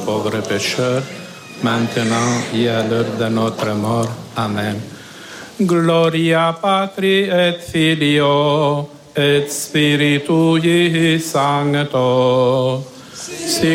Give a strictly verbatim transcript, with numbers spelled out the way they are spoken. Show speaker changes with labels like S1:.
S1: pauvres pécheurs, maintenant et à l'heure de notre mort. Amen. Gloria Patri et Filio et Spiritui Sancto.